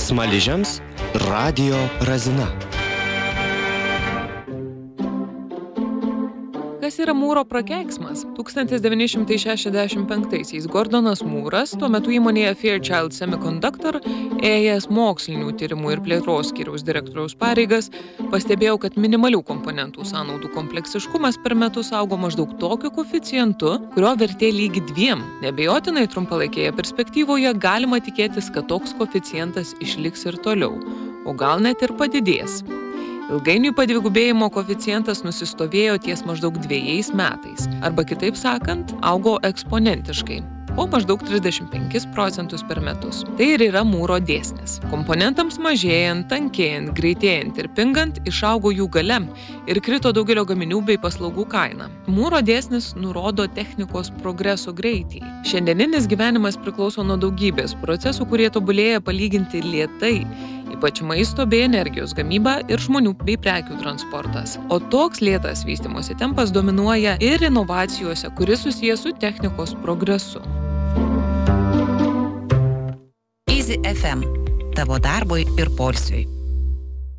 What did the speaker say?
Smaližiams Radio Razina. Kas yra Mūro prakeiksmas? 1965-aisiais Gordonas Mūras, tuo metu įmonėje Fairchild Semiconductor, ėjęs mokslinių tyrimų ir plėtros skyriaus direktoriaus pareigas, pastebėjo, kad minimalių komponentų sąnaudų kompleksiškumas per metus augo maždaug tokiu koeficientu, kurio vertė lygi 2. Neabejotinai trumpalaikėje perspektyvoje galima tikėtis, kad toks koeficientas išliks ir toliau, o gal net ir padidės. Ilgainiui padvigubėjimo koeficientas nusistovėjo ties maždaug 2 metais, arba kitaip sakant, augo eksponentiškai, po maždaug 35% per metus. Tai ir yra Mūro dėsnis. Komponentams mažėjant, tankėjant, greitėjant ir pingant išaugo jų galia ir krito daugelio gaminių bei paslaugų kaina. Mūro dėsnis nurodo technikos progreso greitį. Šiandieninis gyvenimas priklauso nuo daugybės procesų, kurie tobulėja palyginti lėtai, ypač maisto bei energijos gamyba ir žmonių bei prekių transportas. O toks lėtas vystymosi tempas dominuoja ir inovacijose, kuris susijęs su technikos progresu. Easy FM. Tavo darbui ir poilsiui.